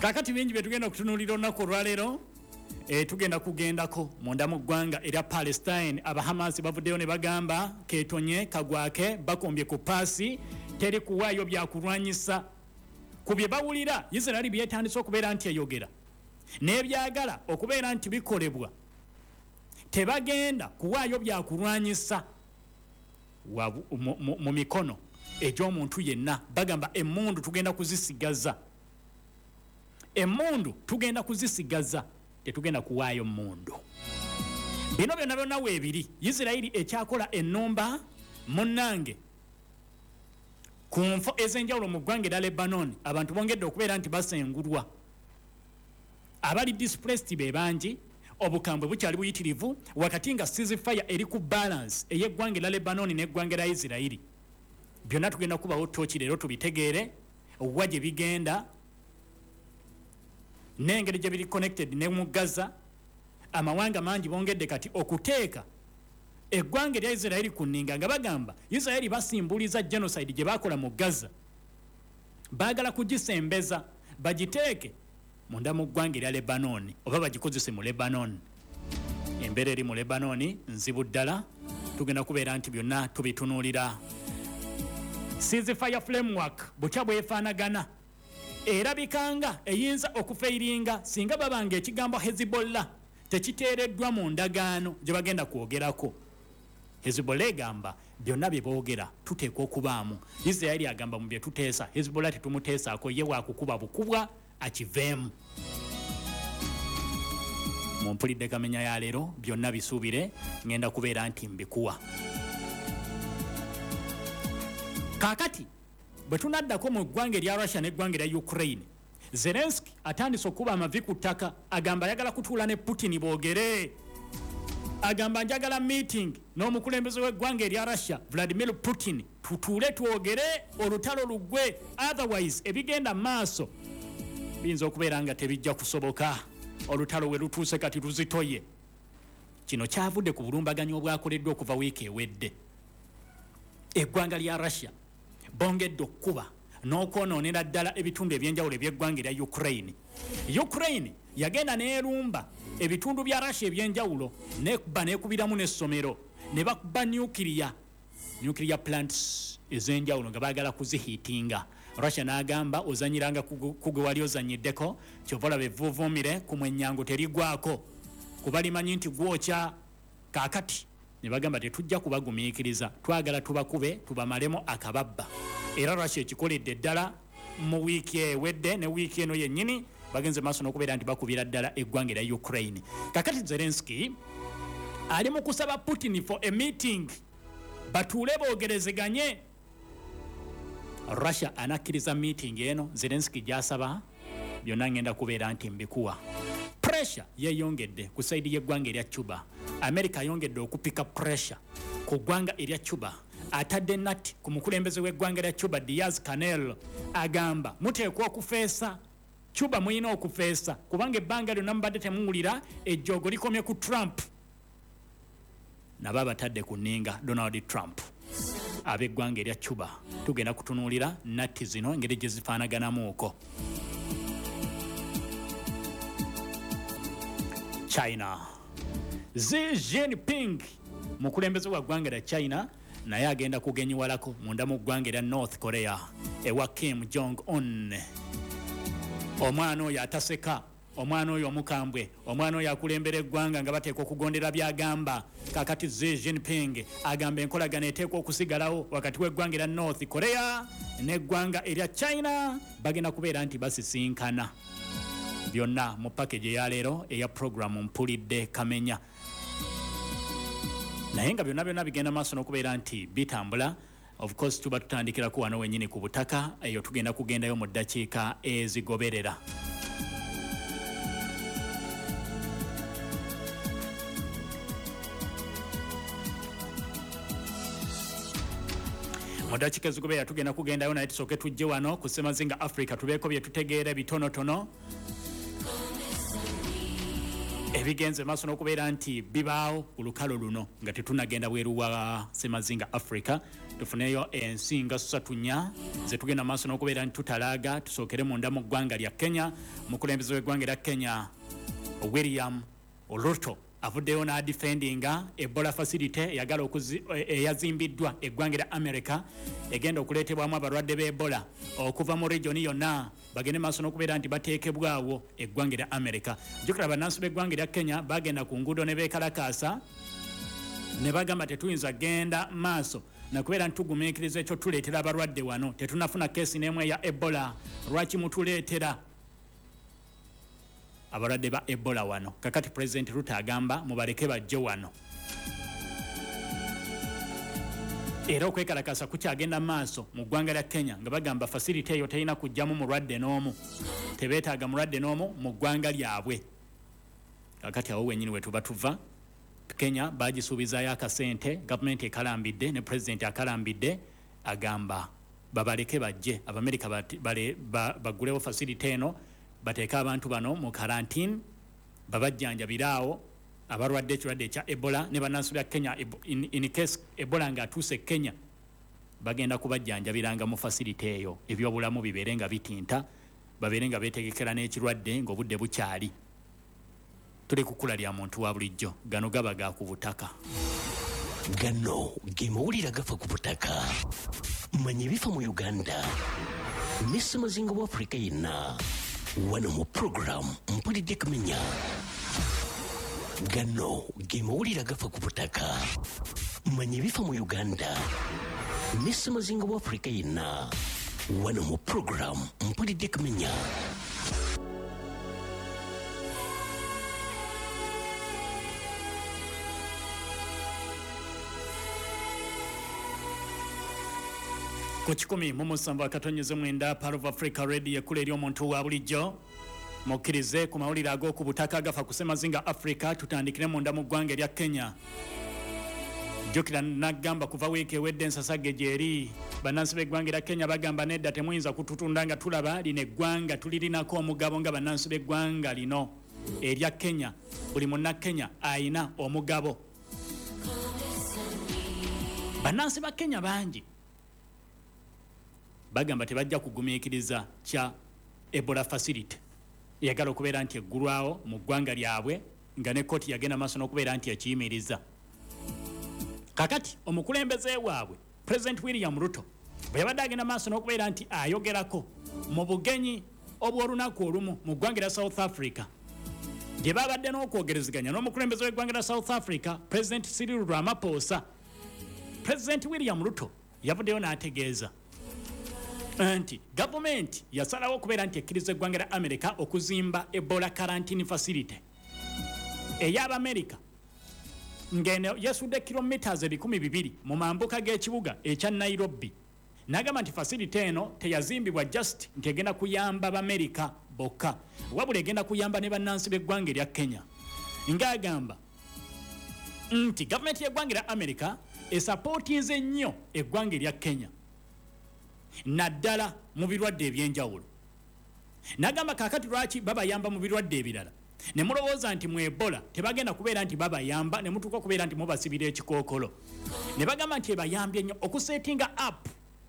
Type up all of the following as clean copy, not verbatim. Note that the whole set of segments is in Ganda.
kakati bingi betugenda okutunulira olunaku olwaleero tugenda kugendako munda mu ggwanga erya Palestine. Abahamasi bavuddeyo ne bagamba ketonye kagwake bakombye ku paasi teri kuwaayo byakulwanyisa ku bye bawulira. Israeli byetandise okubeera nti eyogera n'ebyagala okubeera nti bikolebwa, tebagenda kuwaayo byakulwanyisa mu mikono egy'omuntu yenna. Bagamba emmundu tugenda kuzisigaza, emmundu tugenda kuzisigaza, tetugenda kuwaayo mmundu. Bino byonna byonna weebiri Israeli ekyakola ennumba munnange ku nfo ez'enjawulo mu ggwanga erya Lebanon. Abantu bongedde okubeera nti basengulwa, abali displaced be bangi, obukambwe bukyali buyitirivu, wakati nga ceasefire eri ku balance ey'eggwanga erya Lebanon n'eggwanga erya Israeli. Byonna tugenda kubawo tooki leero tubitegeere wa gye bigenda n'engeri gye biri connected ne mu Gaza. Amawanga mangi bongedde kati okuteeka eggwanga erya Israeli ku nninga nga bagamba Israeli basimbuliza genocide gye bakola mu Gaza, baagala kugisembeza bagiteeke munda mu ggwanga erya Lebanon oba bagikozese mu Lebanon. Embeera eri mu Lebanon nzibu ddala, tugenda kubeera nti byonna tubitunuulira. Ceasefire framework butya bwefaanagana erabikanga eyinza okufeiringa singa babanga ekigambo Hezbollah tekiteereddwa mu ndagaano gye bagenda kwogerako. Hezbollah egamba byonna bye boogera tuteeka okubaamu. Israeli agamba mu bye tuteesa, Hezbollah tetumuteesaako, ye waakukuba bukubwa akiveemu. Mumpulidde kamenya ya leero, byonna bisuubire, ngenda kubeera nti mbikuwa. Kaakati bwe tunaddako mu ggwanga erya Russia n'eggwanga erya Ukraine, Zelensky atandise okuba amavi ku ttaka, agamba ayagala kutuula ne Putin boogere. Agamba njagala meeting n'omukulembeze w'eggwanga erya Russia Vladimir Putin, tutuule twogere olutalo luggwe, otherwise ebigenda maaso biyinza okubeera nga tebijja kusoboka. Olutalo we lutuuse kati luzitoye. Kino kyavudde ku bulumbaganyi obwakoleddwa okuva wiiki ewedde. Eggwanga lya Russia bongedde okkuba n'okwonoonera ddala ebitundu ebyenjawulo eby'eggwanga erya Ukraine. Ukraine yagenda n'erumba ebitundu bya Russia ebyenjawulo nekuba n'ekubiramu n'essomero ne bakuba nuclear plants ez'enjawulo nga baagala kuzihiitinga. Russia n'agamba ozanyiranga kugwe wali ozanyiddeko, kyova olaba evvuuvuumire ku mwenyango terigwako kuba limanyi nti gwokya. Kaakati ne bagamba tetujja kubagumiikiriza, twagala tubakube tubamalemu akababba. Era Russia ekikoledde ddala mu wiiki ewedde ne wiiki eno yennyini bagenze maaso n'okubeera nti bakubira ddala eggwanga erya Ukraine. Kakati Zelensky ali mu kusaba Putin for a meeting, batuule boogerezeganye. Russia anakkiriza meeting eno, Zelensky gy'asaba byonna ngenda kubeera nti mbikuwa. Pressure yeyongedde ku saidi y'eggwanga erya Cuba. America yongedde okupika pressure ku ggwanga erya Cuba. Atadde nati ku mukulembeze w'eggwanga erya Cuba Diaz-Canel, agamba muteekwa okufeesa, Cuba muyina okufeesa kubanga ebbanga lyonna mubadde temuwulira ejjoogo likomye ku Trump. Nabo abatadde ku nninga Donald Trump. Ab'eggwanga erya Cuba tugenda kutunuulira natti zino engeri gye zifaanaganamuuko. China. Xi Jinping mukulembeze wa ggwanga erya China naye agenda kugenyiwalako munda mu ggwanga erya North Korea ewa Kim Jong-un. Omwana oyo ataseka, omwana oyo omukambwe, omwana oyo akulembera eggwanga nga bateekwa okugondera byagamba. Kakati Xi Jinping agamba enkolagana eteekwa okusigalawo wakati w'eggwanga erya North Korea n'eggwanga erya China, bagenda kubeera nti basisinkana. Byonna mu package eya leero eya programu mpulidde kamenya. Naye nga byonna bigenda maaso n'okubeera nti bitambula. Of course tuba tutandikirako wano wennyini ku butaka, eyo tugenda kugendayo mu ddakiika ezigoberera. Mu ddakiika ezigoberera tugenda kugendayo, naye tusooke tujje wano ku Ssemazinga Africa tubeeko bye tutegeera bitonotono. ebigenze maaso n'okubeera nti bibaawo ku lukalo luno nga tetunagenda bweru wa Semazinga Africa tufuneyo ensinga 3 ze tugenda maaso n'okubeera nti tutalaaga tusookere munda mu ggwanga lya Kenya. Mukulembeze w'eggwanga lya Kenya William Ruto avuddeyo n'adifendinga Ebola facility eyazimbiddwa eggwanga lya America egenda okuleetebwamu abalwadde b'Ebola okuva mu region yonna bagende maaso n'okubeera nti bateekebwawo eggwanga lya America. Jjukira bannansi b'eggwanga lya Kenya bagenda ku nguudo ne beekalakaasa ne bagamba tetuyinza genda maaso nakubeera nti tugumiikiriza ekyo tuleetera abalwadde wano tetunafuna keesi n'emu eya Ebola. Lwaki mutuleetera abalwadde ba Ebola wano? Kakati President Ruto agamba mubaleke bajje wano. Era okwekalakasa kukyagenda maaso mu ggwanga lya Kenya nga bagamba facility eyo terina kujjamu mulwadde n'omu, tebeetaaga mulwadde n'omu mu ggwanga lyabwe. Kakati awo wennyini we tuba tuva Kenya bagisuubizaayo akasente, gavumenti ekalambidde ne President akalambidde agamba babaleke bajje Abamerika bagulewo facility eno bateeka abantu bano mu quarantine babajjanjabiraawo abalwadde ekirwadde ekya Ebola ne bannansi bya Kenya in case Ebola ng'atuuse Kenya bagenda kubajjanjabiranga mu facility eyo ebyobulamu bibeere nga bitinta babeere nga beetegekera n'ekirwadde ng'obudde bukyali. Tuli kukula lya muntu wa bulijjo gano gaba ga ku butaka. Gano ge mawulire gafa ku butaka manyi bifa mu Uganda ne Semazinga wa Africa yenna wano mu program mpulidde kumenya. Gano ge mawulire gafa ku butaka manyi bifa mu Uganda ne Semazinga wa Africa yenna wano mu program mpulidde kumenya. Ku 107.9 Part of Africa Radio ekula eri omuntu wa bulijjo mukkirize ku mawulire ag'oku butaka agafa ku Semazinga Africa. Tutandikire munda mu ggwanga erya Kenya. Jjukira nagamba kuva wiiki ewedde ensasage gyeri bannansi b'eggwanga erya Kenya bagamba nedda temuyinza kututunda nga tulaba lino eggwanga tulirinako omugabo nga bannansi b'eggwanga lino erya Kenya. Buli munnakenya ayina omugabo. Bannansi ba Kenya bangi bagamba tebajja kugumiikiriza kya Ebola facility eyagala okubeera nti eggulwawo mu ggwanga lyabwe nga ne kkooti yagenda maaso n'okubeera nti ekiyimiriza. Kakati omukulembeze waabwe President William Ruto bwe yabadde agenda maaso n'okubeera nti ayogerako mu bugenyi obw'olunaku olumu mu ggwanga lya South Africa gye babadde n'okwogerezeganya n'omukulembeze w'eggwanga lya South Africa President Cyril Ramaphosa, President William Ruto yavuddeyo n'ategeeza nti gavumenti yasalawo okubeera nti ekkiriza eggwanga lya America okuzimba Ebola quarantine facility ey'Abamerika ng'eno yesudde kilometers 200 mu mambuka g'ekibuga ekya Nairobi. N'agamba nti facility eno teyazimbibwa just nti egenda kuyamba Abamerika bokka wabula egenda kuyamba ne bannansi b'eggwanga erya Kenya. Ng'agamba nti gavumenti y'eggwanga lya America esapootinze nnyo eggwanga erya Kenya naddala mu birwadde ebyenjawulo. N'agamba kaakati lwaki babayamba mu birwadde ebirala ne mulowooza nti mu Ebola tebagenda kubeera nti babayamba ne mutuuka okubeera nti mubasibira ekikookolo. Ne bagamba nti ebayambye nnyo okusetinga up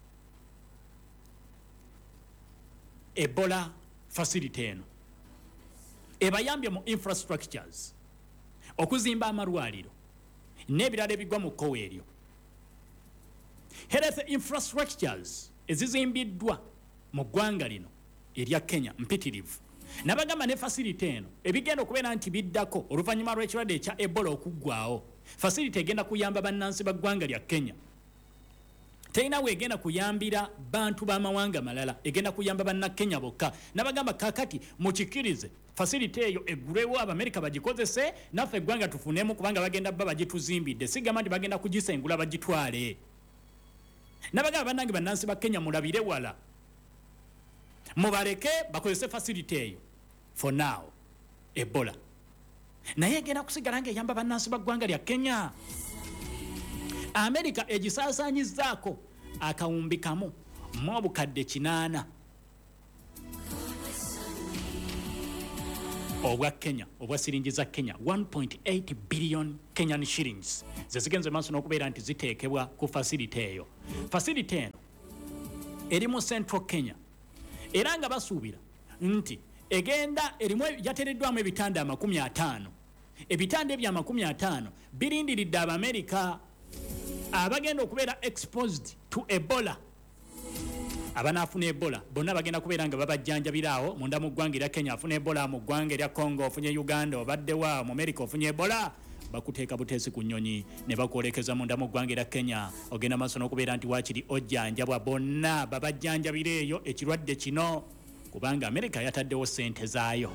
Ebola facility eno, ebayambye mu infrastructures okuzimba amalwaliro n'ebirala ebigwa mu kkowe eryo. Health infrastructures ezizimbiddwa mu ggwanga lino erya Kenya mpitirivu. Nabagamba ne facility eno ebigenda okubeera nti biddako oluvannyuma lw'ekirwadde ekya Ebola okuggwaawo. Facility egenda kuyamba bannansi ba ggwanga lya Kenya. Terina weegenda kuyambira bantu b'amawanga malala, egenda kuyamba bannakenya bokka. Nabagamba kaakati mukikirize facility eyo eggulewo Abamerika bagikozese naffe eggwanga tufunemu kubanga bagenda bba bagituzimbidde. Sigamba nti bagenda kugisengula bagitwale. Nabagamba bannange bannansi ba Kenya mulabire wala. Mubaleke bakozese facility eyo for now Ebola. Naye egenda kusigala ng'eyamba bannansi ba ggwanga lya Kenya. Amerika egisaasaanyizaako akawumbi kamu mu obukadde 8 obwa Kenya obwa siringi za Kenya 1.8 billion Kenyan shillings zezigenze maaso n'okubeera nti ziteekebwa ku facility eyo. Facility eno eri mu Central Kenya era nga basuubira nti egenda erimu yateereddwamu ebitanda 50. Ebitanda ebya 50 birindiridde Abamerika abagenda okubeera exposed to Ebola. Abanafuna Ebola bonna bagenda kubeera nga babajjanjabiraawo munda mu ggwanga erya Kenya. Afuna Ebola mu ggwanga erya Congo, ofunye Uganda, obaddewa mu America ofunye Ebola, bakuteeka buteesi ku nnyonyi ne bakwolekeza munda mu ggwanga erya Kenya. Ogenda maaso n'okubeera nti waakiri ojjanjabwa, bonna babajjanjabira eyo ekirwadde kino kubanga America yataddewo ssente zaayo.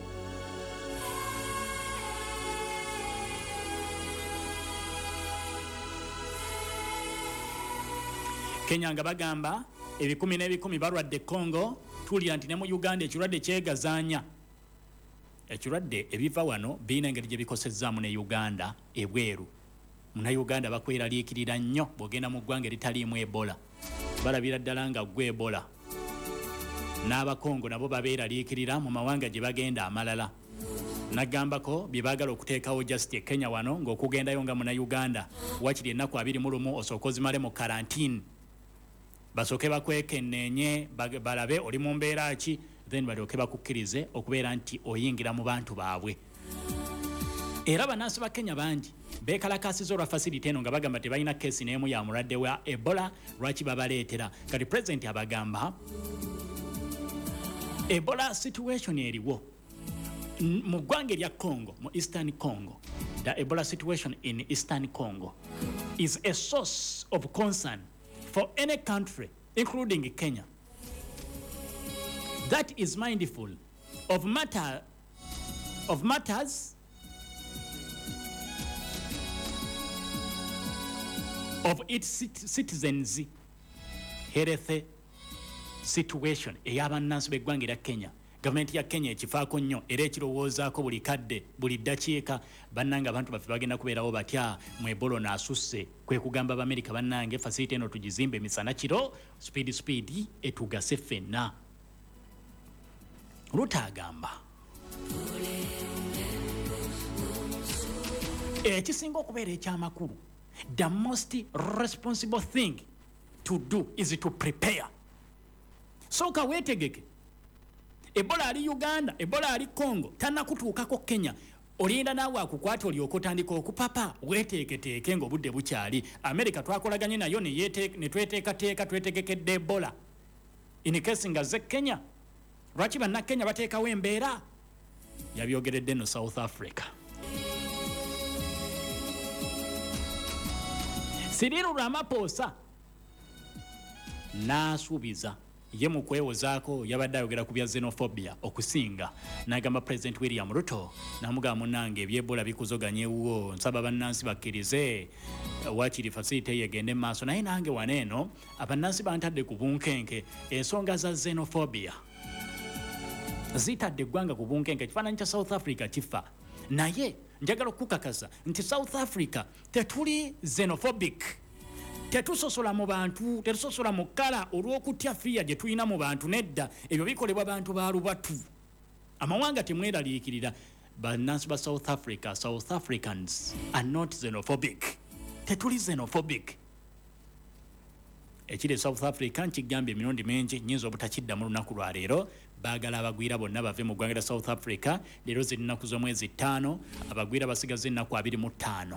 Kenya nga bagamba ebikumi n'ebikumi balwadde Congo, tuulira nti ne mu Uganda ekirwadde kyegazaanya. Ekirwadde ebiva wano birina engeri gye bikosezzaamu ne Uganda ebweru. Munnayuganda bakweraliikirira nnyo bw'ogenda mu ggwanga eritaliimu Ebola. Balabira ddala nga ggwe Ebola. N'Abakongo nabo babeeraliikirira mu mawanga gye bagenda amalala. Nagambako bye baagala okuteekawo just e Kenya wano ng'okugendayo nga munnayuganda wakiri ennaku 21 osooka ozimale mu karantini. Basooke bakwekenneenye balabe oli mu mbeera ki, then balyoke bakukkirize okubeera nti oyingira mu bantu baabwe. Era bannansi ba Kenya bangi beekalakaasiza olwa facility eno nga bagamba tebalina keesi n'emu ya mulwadde wa Ebola. Lwaki babaleetera? Kati President abagamba Ebola situation eriwo mu ggwanga erya Congo, mu Eastern Congo. The Ebola situation in Eastern Congo is a source of concern for any country, including Kenya, that is mindful of matters of its citizens' health situation. Ey'abannansi b'eggwanga erya Kenya, gavumenti ya Kenya ekifaako nnyo era ekirowoozaako buli kadde buli ddakiika. Bannange abantu baffe bagenda kubeerawo batya mu Ebola n'asusse. Kwe kugamba Abamerika bannange facility eno tugizimbe emisana kiro speed etugase ffenna. Ruto agamba ekisinga okubeera ekyamakulu, the most responsible thing to do is to prepare. Sooka weetegeke. Ebola ali Uganda, Ebola ali Congo, tannakutuukako Kenya. Olinda naawe akukwata olyoka otandika okupapa, weeteeketeeke ng'obudde bukyali. America twakolaganye nayo ne tweteekateeka twetegekedde Ebola. In case nga ze Kenya, lwaki bannakenya bateekawo embeera? Yabyogeredde no South Africa. Cyril Ramaphosa n'asuubiza ye mu kwewozaako yabadde ayogera ku bya xenophobia okusinga. N'agamba President William Ruto n'amugamba munnange eby'Ebola bikuzoganye ewuwo, nsaba bannansi bakkirize waakiri facility yegende mu maaso. Naye nange wano eno abannansi bantadde ku bunkenke. Ensonga za xenophobia zitadde eggwanga ku bunkenke. Ekifaananyi kya South Africa kifa, naye njagala okukakasa nti South Africa tetuli xenophobic. Tetusosola mu bantu, tetusosola mu kkala olw'okutya fiya gye tulina mu bantu. Nedda, ebyo bikolebwa bantu ba lubatu. Amawanga temweraliikirira. Bannansi ba South Africa, South Africans are not xenophobic. Tetuli xenophobic. Ekiri South Africa nkigambye emirundi mingi, nnyinza obutakidda mu lunaku lwa leero. Baagala abagwira bonna bave mu ggwanga lya South Africa. Leero z'ennaku z'omwezi 5, abagwira basigaze ennaku 25.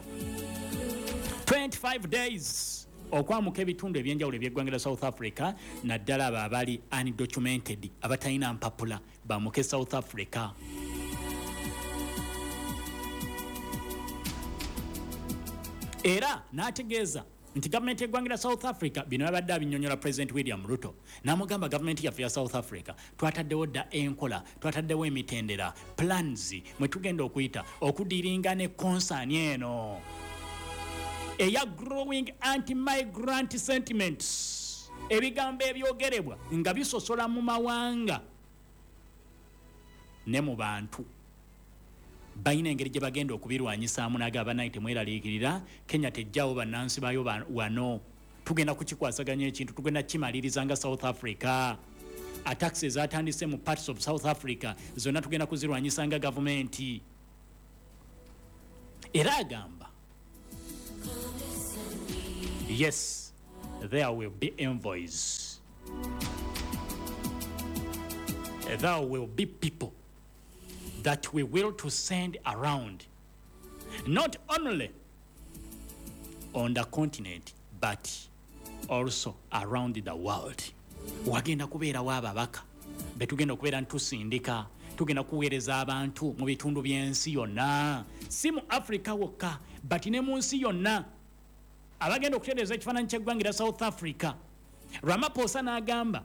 25 days okwamuka ebitundu ebyenjawulo eby'eggwanga lya South Africa, naddala abo abali undocumented, abatalina mpapula bamuke South Africa. Era n'ategeeza nti gavumenti y'eggwanga lya South Africa bino yabadde abinnyonnyola President William Ruto. N'amugamba gavumenti yaffe ya South Africa twataddewo dda enkola, twataddewo emitendera, plans mwe tugenda okuyita okudiringa ne concern eno eya growing anti-migrant sentiments. Ebigambo ebyogerebwa nga bisosola mu mawanga ne mu bantu. Bayina engeri gye bagenda okubirwanyisaamu n'agamba naye temweraliikirira. Kenya tejjawo bannansi baayo wano. Tugenda kukikwasaganya ekintu, tugenda kimaliriza nga South Africa. attacks ezatandise mu parts of South Africa zonna tugenda kuzirwanyisa nga gavumenti. Era agamba, yes, there will be envoys. There will be people that we will to send around, not only on the continent, but also around the world. Wagenda kubeera wababaka betugenda okubeera ntusindika, tugenda kuweereza abantu mu bitundu by'ensi yonna, si mu Africa wokka but ne mu nsi yonna abagenda okutereeza ekifaananyi ky'eggwanga lya South Africa. Ramaphosa n'agamba,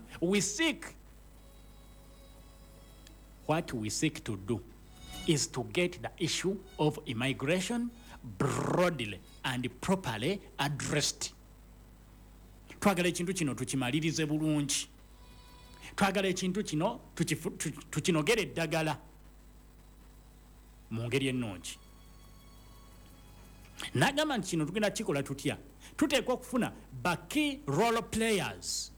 what we seek to do is to get the issue of immigration broadly and properly addressed. Twagala ekintu kino tukimalirize bulungi. Twagala ekintu kino tukinogere eddagala mu ngeri ennungi. N'agamba nti kino tugenda kikola tutya? Tuteekwa okufuna key role players.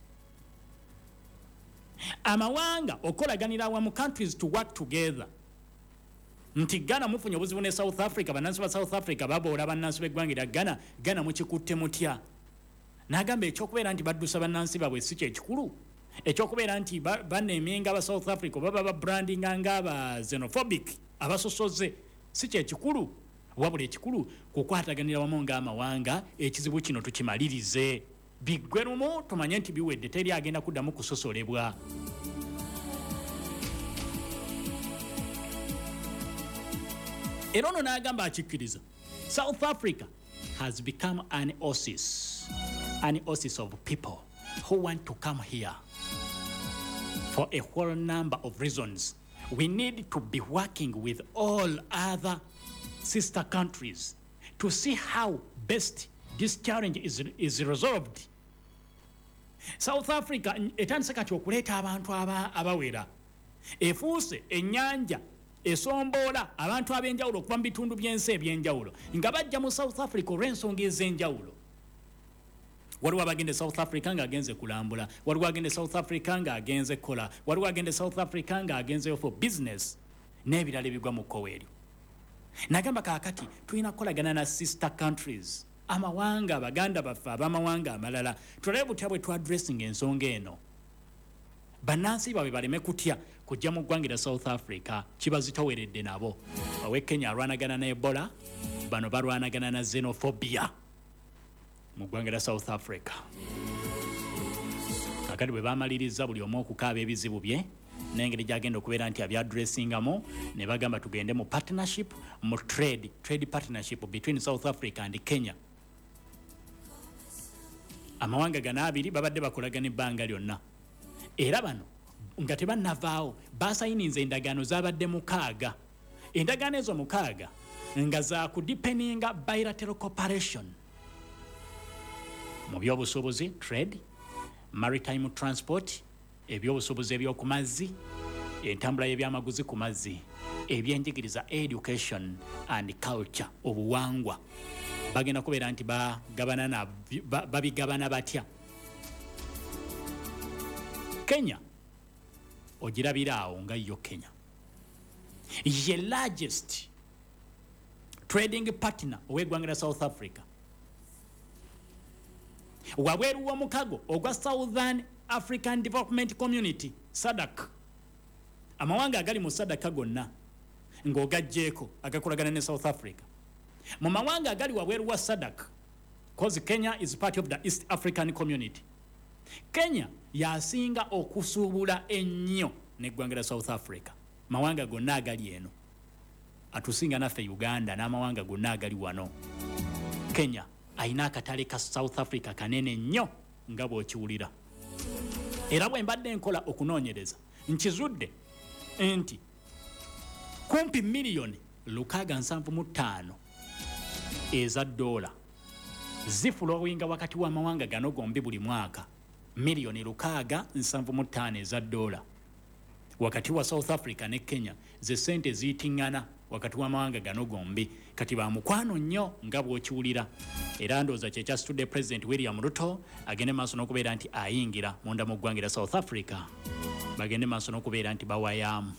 Amawanga okolaganira awamu, countries to work together. Nti Ghana mufunye obuzibu ne South Africa, bannansi ba South Africa baboola bannansi b'eggwanga lya Ghana mukikutte mutya? N'agamba ekyokubeera nti baddusa bannansi baabwe si kyekikulu. Ekyokubeera nti banneemenga aba South Africa baba babrandinga ng'aba xenophobic abasosoze si kyekikulu. Wabula ekikulu kukwataganira wamu ng'amawanga ekizibu kino tukimalirize. Biggwe lumu tumanye nti biwedde, teri agenda kuddamu kusosolebwa. Era ono n'agamba akikkiriza, South Africa has become an oasis of people who want to come here for a whole number of reasons. We need to be working with all other sister countries to see how best this challenge is resolved. South Africa etandise kati okuleeta abantu abawera, efuuse ennyanja esomboola abantu ab'enjawulo okuva mu bitundu by'ensi eby'enjawulo nga bajja mu South Africa olw'ensonga ez'enjawulo. Waliwo abagende South Africa ng'agenze kulambula, waliwo agende South Africa ng'agenze kola, waliwo agende South Africa ng'agenzeyo for business n'ebirala ebigwa mu kkowa eryo. Nagamba kaakati tulina kukolagana na sister countries, amawanga abaganda baffe ab'amawanga amalala, tulabe butya bwe twadressinga ensonga eno. Bannansi baabwe baleme kutya kujja mu ggwanga lya South Africa, kibazitoweredde nabo. Owe Kenya alwanagana ne Ebola, bano balwanagana na xenophobia mu ggwanga lya South Africa. Kakati bwe bamaliriza buli omu okukaaba ebizibu bye n'engeri gy'agenda okubeera nti abyadressingamu, ne bagamba tugende mu partnership, mu trade partnership between South Africa and Kenya. Amawanga gano abiri babadde bakolagana ebbanga lyonna. Era bano nga tebannavaawo baasayininze endagaano zaabadde 6. Endagaano ezo 6 nga za kudipeninga bilateral cooperation mu byobusuubuzi, trade, maritime transport, ebyobusuubuzi eby'oku mazzi, entambula y'ebyamaguzi ku mazzi, ebyenjigiriza, education and culture, obuwangwa. Bagenda kubeera nti babigabana batya. Kenya ogirabiraawo nga yo Kenya ye largest trading partner ow'eggwanga lya South Africa. Wabweru w'omukago ogwa Southern African Development Community SADC, amawanga agali mu SADC gonna ng'ogagjeeko agakolagana ne South Africa. Mu mawanga agali wabweru wa SADC, because Kenya is part of the East African Community, Kenya yasinga okusuubula ennyo n'eggwanga lya South Africa. Mawanga gonna agali eno atusinga naffe Uganda n'amawanga gonna agali wano. Kenya ayina akatale ka South Africa kanene nnyo nga bw'okiwulira. Era bwe mbadde nkola okunoonyereza nkizudde nti kumpi miliyoni 675 eza dola zifulowinga wakati w'amawanga gano gombi buli mwaka. Miliyoni 675 eza dola wakati wa South Africa ne Kenya, ze sente ziyitingana wakati w'amawanga gano gombi kati bamukwano nnyo nga bw'okiwulira era ndowooza kyekyasitudde President William Ruto agende maaso n'okubeera nti ayingira munda mu ggwanga lya South Africa bagende maaso n'okubeera nti bawayaamu.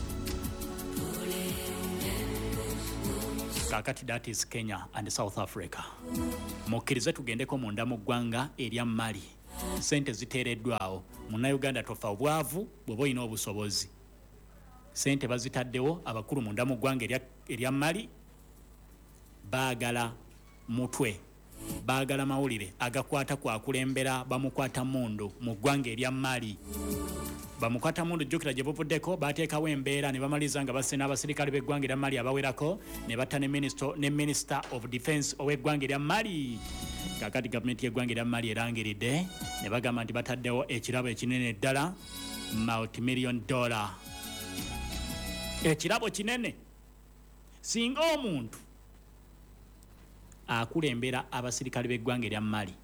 Kakati that is Kenya and South Africa. Mukkirize tugendeko munda mu ggwanga erya Mali. Sente ziteereddwawo. Munnayuganda tofa obwavu bw'oba olina obusobozi. Sente bazitaddewo abakulu munda mu ggwanga erya Mali baagala mutwe. Baagala mawulire agakwata kwakulembera bamukwata mundu mu ggwanga erya Mali. Bamukwata mundu jjukira gye buvuddeko baateekawo embeera ne bamaliza nga basse n'abasirikale b'eggwanga erya Mali abawerako ne batta ne Minister of Defence ow'eggwanga erya Mali. Kakati gavumenti y'eggwanga erya Mali erangiridde ne bagamba nti bataddewo ekirabo ekinene ddala $multi-million. Ekirabo kinene singa omuntu akulembera abasirikale b'eggwanga erya Mali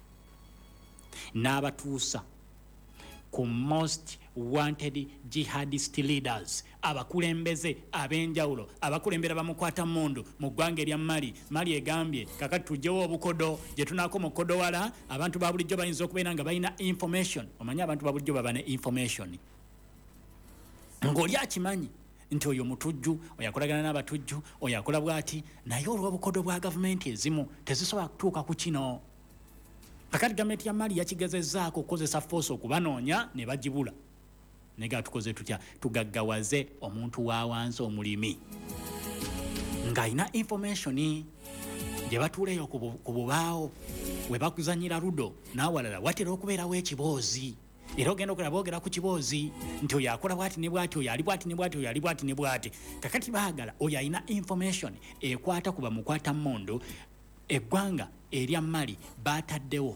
n'abatuusa ku most wanted jihadist leaders abakulembeze ab'enjawulo abakulembera bamukwata mundu mu ggwanga erya Mali. Mali egambye kakati tujjewo obukodo gye tunaako mu kodo wala abantu ba bulijjo bayinza okubeera nga balina information. Omanyi abantu ba bulijjo baba ne information ng'oli akimanyi nti oyo mutujju oyo akolagana n'abatujju oyo akola bw'ati naye olw'obukodo bwa gavumenti ezimu tezisobola kutuuka ku kino. Kakati gavumenti ya Mali yakigezezzaako okukozesa force okubanoonya ne bagibula. Nega tukoze tutya tugaggawaze omuntu wa wansi omulimi ng'alina information gye batuuleyo ku bubaawo we bakuzanyira ludo n'awalala watera okubeerawo ekiboozi era ogenda okulaba boogera ku kiboozi nti oyo akola bwati ne bwati oyo ali bwati ne bwati oyo ali bwati ne bwati. Kakati baagala oyo alina information ekwata ku bamukwata mmundu. Eggwanga erya Mali baataddewo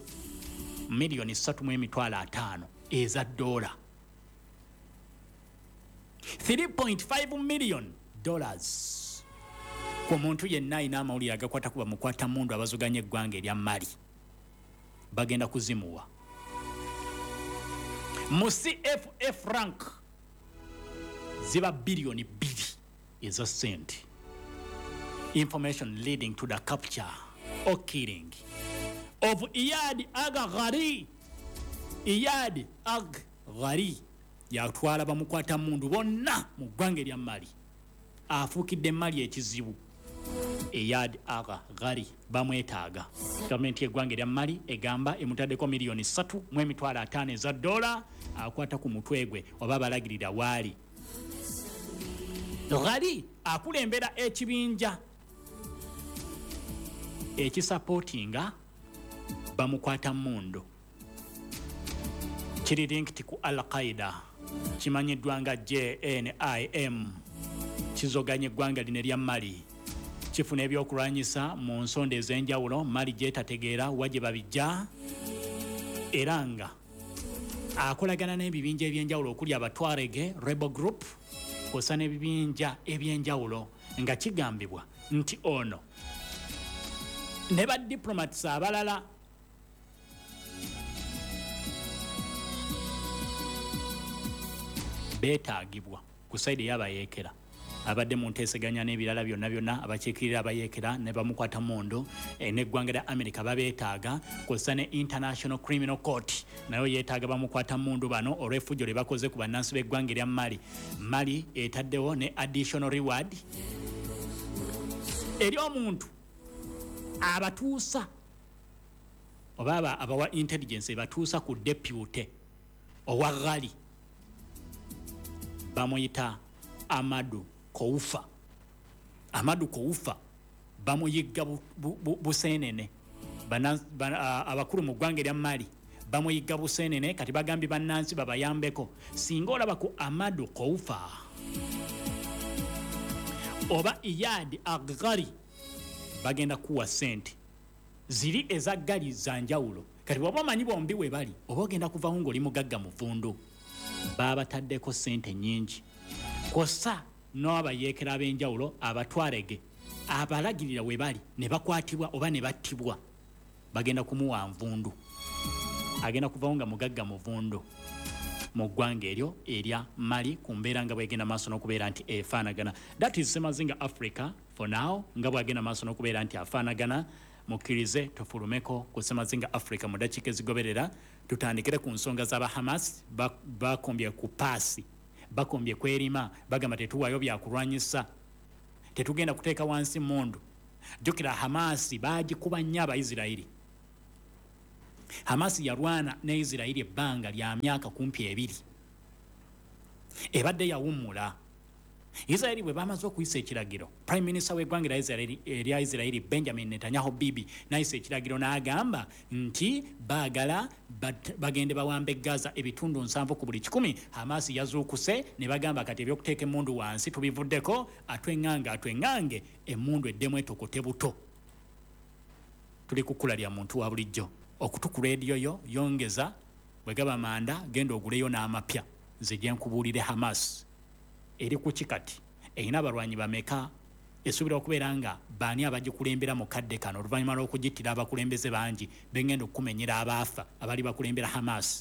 $3.5 eza dola. $3.5 million ku muntu yenna alina amawulire agakwata ku bamukwata mmundu abazuganya eggwanga erya Mali bagenda kuzimuwa. Mu CFA franc ziba bilioni 2 eza sente. Information leading to the capture or killing of Iyad Ag-Ghari. Iyad Ag-Ghari yatwala bamukwata mundu bonna mu ggwanga erya Mali. Afuukidde Mali ekizibu. Iyad Ag-Ghari bamwetaaga. Gavumenti y'eggwanga erya Mali egamba emutaddeko $3.5 eza dola akwata ku mutwe gwe oba abalagirira waali. Ghari akulembera ekibinja ekisapootinga bamukwata mundu kiri linked ku Al-Qaeda kimanyiddwa nga JNIM kizoganya eggwanga lino erya Mali kifuna ebyokulwanyisa mu nsonda ez'enjawulo Mali gyetategeera wa gye babijja era nga akolagana n'ebibinja eby'enjawulo okuli abatwarege rebel group kw'ossa n'ebibinja eby'enjawulo nga kigambibwa nti ono ne badiplomats abalala beetaagibwa ku saidi y'abayeekera abadde mu nteeseganya n'ebirala byonna abakiikirira abayeekera ne bamukwata mundu n'eggwanga lya America babeetaaga kw'ossa ne International Criminal Court nayo yeetaaga bamukwata mundu bano olw'effujjo lye bakoze ku bannansi b'eggwanga erya Mali etaddewo ne additional reward eri omuntu abatuusa oba abawa intelligence batuusa ku deputy owa Ghali bamuyita Amadou Koufa bamuyigga buseenene abakulu mu ggwanga erya Mali bamuyigga buseenene kati bagambye bannansi babayambeko singa olaba ku Amadou Koufa oba Iyad Ag-Ghari bagenda kuwa sente ziri eza gali za njawulo kati bw'oba omanyi bombi we bali oba ogenda kuvaho ng'oli mugagga muvundu baabataddeko sente nnyingi kw'ossa n'abayeekera ab'enjawulo abatwarege abalagirira we bali ne bakwatibwa oba ne battibwa bagenda kumuwa nvundu agenda kuvaho nga mugagga muvundu mu ggwanga eryo erya Mali ku mbeera nga bwegenda maaso n'okubeera nti efaanagana. That is Ssemazinga Africa for now, nga bwagenda maaso n'okubeera nti afaanagana. Mukkirize tufulumeko ku Ssemazinga Africa mu ddakiika ezigoberera, tutandikire ku nsonga z'aba Hamas bakombye ku paasi, bakombye kwerima, bagamba tetuwaayo byakulwanyisa, tetugenda kuteeka wansi mundu. Jjukira Hamas baagikuba nnyo Abaisirayiri. Hamas yalwana ne Isirayiri ebbanga lya myaka kumpi 2. Ebadde yawummula. Israeli bwe bamaze okuyisa ekiragiro, Prime Minister w'eggwanga erya Isirayiri Benjamin Netanyahu Bibi n'ayisa ekiragiro n'agamba nti baagala bagende bawambe Gaza ebitundu 7 ku buli 100. Hamas yazuukuse ne bagamba kati ebyokuteeka emmundu wansi tubivuddeko, atweng'ange emmundu eddemu etokote buto. Tuli kukula lya muntu wa bulijjo. Okutu ku radio yo yongeza bwe gaba manda genda oguleyo n'amapya. Nze nkubuulire Hamas eri ku kikati erina abalwanyi bameka, esuubira okubeera nga baani abagikulembera mu kadde kano oluvannyuma lw'okugittira abakulembeze bangi bengenda okumenyera abaafa abali bakulembera Hamas.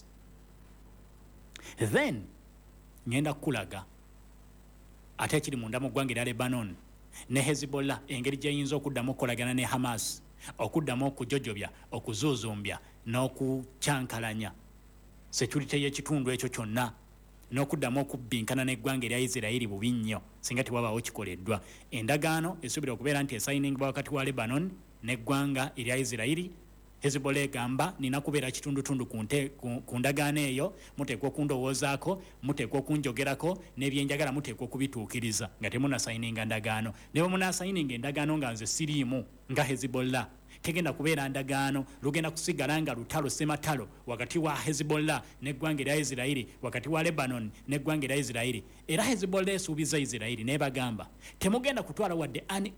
Then ngenda kukulaga ate ekiri munda mu ggwanga erya Lebanon ne Hezbollah engeri gyeyinza okuddamu okukolagana ne Hamas, okuddamu okujojobya, okuzuuzumbya n'okukyankalanya security y'ekitundu ekyo kyonna, n'okuddamu okubbinkana n'eggwanga erya Isirayiri bubi nnyo singa tewabaawo kikoleddwa. Endagaano esuubira okubeera nti esayiningibwa wakati wa Lebanon n'eggwanga erya Isirayiri. Hezbollah egamba nina kubeera kitundutundu ku ndagaano eyo, muteekwa okundowoozaako, muteekwa okunjogerako, n'ebyenjagala muteekwa okubituukiriza nga temunasayininga ndagaano. Ne bwe munaasayininga endagaano nga nze siriimu nga Hezbollah, tegenda kubeera ndagaano, lugenda kusigala nga lutalo sematalo wakati wa Hezbollah n'eggwanga erya Isirayiri, wakati wa Lebanon n'eggwanga erya Isirayiri. Era Hezbollah esuubiza Isirayiri n'ebagamba temugenda kutwala wadde an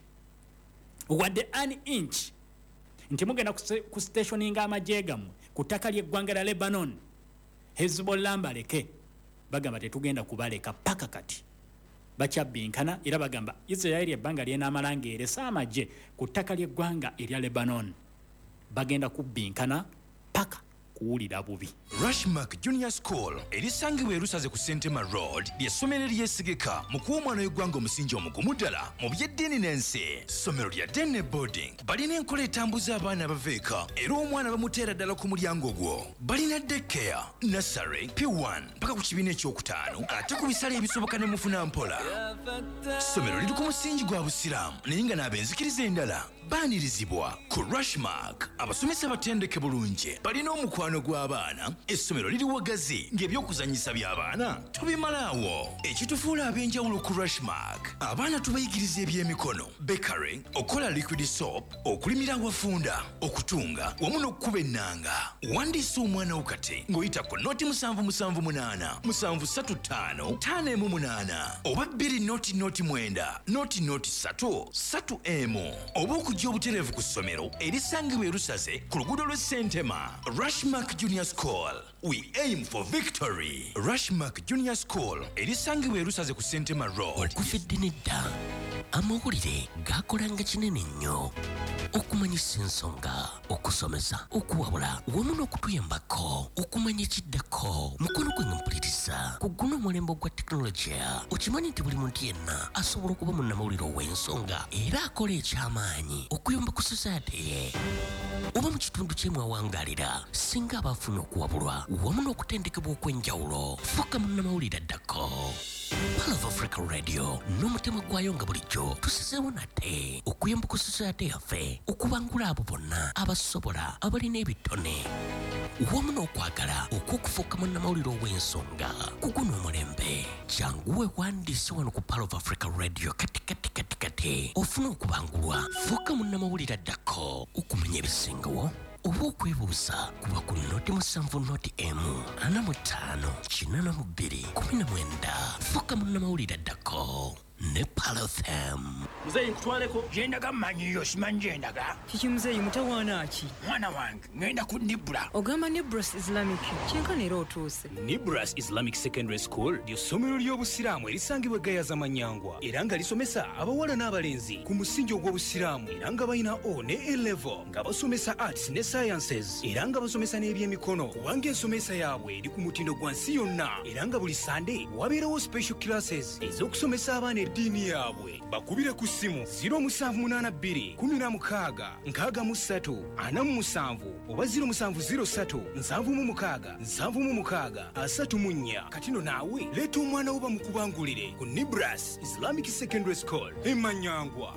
inch nti mugenda ku stationinga amagye gammwe ku ttaka ly'eggwanga lya Lebanon. Hezbollah mbaleke, bagamba tetugenda kubaleka paka kati. Bakyabbinkana era bagamba Isirayiri ebbanga ly'enaamala ng'eresa amagye ku ttaka ly'eggwanga erya Lebanon bagenda kubbinkana paka kuwulira bubi. Rushmark Junior School erisangibwa erusaze ku Sentema Road ly'essomero eryesigika mu kuwa omwana w'eggwanga omusingi omugumu ddala mu by'eddiini n'ensi. Ssomero lya Dene Boarding balina enkola etambuza abaana abaveeka era omwana bamuteera ddala ku mulyango gwo. Balina daycare, nursery, P1 paka ku kibiina ekyokutaano ate ku bisale ebisoboka ne mufuna mpola. Ssomero liri ku musingi gwa busiraamu naye nga n'abenzikiriza endala baanirizibwa. Ku Rushmark abasomesa batendeke bulungi, balina omukwano gw'abaana, essomero liri wagazi ng'ebyokuzanyisa by'abaana tubimalaawo. Ekitufuula ab'enjawulo ku Rushmark, abaana tubayigiriza ebyemikono, bakery, okukola liquid soap, okulimira awafunda, okutunga wamu n'okukuba ennanga. Wandiisa omwana wo kati ng'oyita ku noti 778 735 518 oba 2 noti 9 noti 3 3M oba okujja obutereevu ku ssomero erisangibwa erusaze ku luguudo lw'e Sentema. Rushmark Junior School, we aim for victory. Rushmark Junior School erisangibwa erusaze ku Sentema Road. Okufidde nedda amawulire gakolanga kinene nnyo okumanyisa ensonga, okusomesa, okuwabula wamu n'okutuyambako okumanya ekiddako. Mukono gwe mpuliriza ku guno omulembe gwa tekinologiya. Okimanyi nti buli muntu yenna asobola okuba munnamawulire ow'ensonga era akola eky'amaanyi okuyamba ku society ye. Oba mu kitundu ky'emwe awangaalira singa abafuna okuwabulwa wamu n'okutendekebwa okw'enjawulo, fuuka munnamawulire addako. Pearl of Africa Radio n'omutima gwayo nga bulijjo tusizeewo nate okuyamba ku society yaffe okubangula abo bonna abasobola abalina ebitone wamu n'okwagala okw'okufuuka munnamawulire ow'ensonga ku guno omulembe. Jangu weewandiise wano ku Pearl of Africa Radio kati ofuna okubangulwa. Fuuka munnamawulire addako okumanya ebisingawo oba okwebuuza kuba ku noti 7 noti M 45 42 19. Fuuka munnamawulire addako. ne Palafem. Muzeyi nkutwaleko gyendaga mmanyiyo simanyi gyendaga. Kiki muzeyi mutawaana ki? Mwana wange ngenda ku Nibra. Ogamba Nibras Islamic kyenkana era otuuse. Nibras Islamic Secondary School ly'essomero ly'obusiraamu erisangibwa Gayaza Manyangwa era nga lisomesa abawala n'abalenzi ku musingi ogw'obusiraamu era nga balina O ne A-level nga basomesa arts ne sciences era nga basomesa n'ebyemikono kubanga ensomesa yaabwe eri ku mutindo gwa nsi yonna era nga buli Sunday wabeerawo special classes ez'okusomesa abaana eddiini yaabwe. Bakubire ku ssimu 0782 16 63 47 oba 0703 76 76 34. Katino naawe leeta omwana wo bamukubangulire ku Nibras Islamic Secondary School Manyangwa.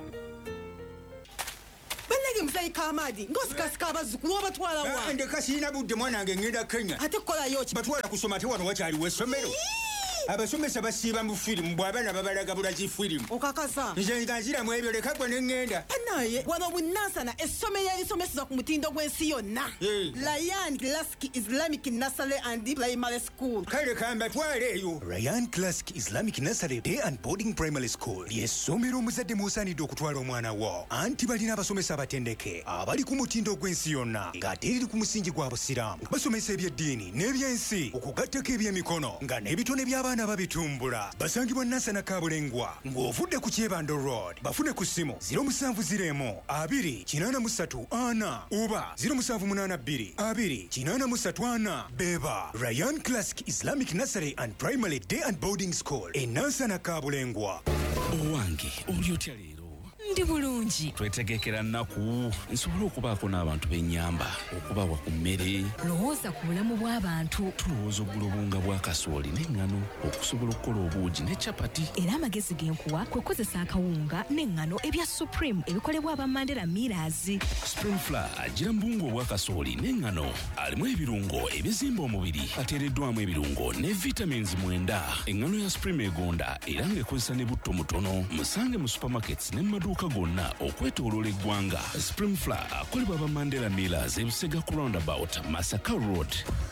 Bannage muzeyi Kamadi ngosikasika abazzukulu obatwala wa. Ndeka sirina budde mwanange ngenda Kenya. Ate kukolayo ki? Batwala kusoma ate wano wakyaliwo essomero. Abasomesa basiiba mu firimu bw'abaana babalagabula ki firimu. Okakasa. Nze nga nziramu ebyo leka gwe ne ŋŋenda. Naye wano bunnansana essomero erisomeseza ku mutindo gw'ensi yonna. Ryan Classic Islamic Nursery and Primary School. Kale kambatwale eyo. Ryan Classic Islamic Nursery Day and Boarding Primary School ly'essomero omuzadde mw'osaanidde okutwala omwana wo. Anti balina abasomesa abatendeke abali ku mutindo gw'ensi yonna ng'ate eriri ku musingi gwa busiraamu. Basomesa eby'eddiini n'ebyensi okugattako ebyemikono nga n'ebitone by'abaana babitumbula. Basangibwa Nansana Kabulengwa ng'ovudde ku Kyebando Road. Bafune ku ssimu 0701 283 4 oba 0782 283 4. Beba Ryan Classic Islamic Nursery and Primary Day and Boarding School e Nansana Kabulengwa. Owange oli otya leero? Ndi bulungi. Twetegekera nnaku nsobole okubaako n'abantu b'ennyamba okubawa ku mmere. Lowooza ku bulamu bw'abantu. Tulowooza oggula obunga bwa kasooli n'eŋŋano okusobola okukola obuugi ne capati. Era amagezi genkuwa kwe kukozesa akawunga n'eŋŋano ebya Supreme ebikolebwa aba Mandela Millers. Spring Flour agira mu buwunga obwa kasooli n'eŋŋano alimu ebirungo ebizimba omubiri ateereddwamu ebirungo ne vitamins 9. Eŋŋano ya Supreme egonda era ng'ekozesa ne butto mutono. Musange mu supermarkets ne mu maduuka gonna okwetooloola eggwanga. Spring Flour akolebwa aba Mandela Millers ebusega ku roundabout Masaka Road.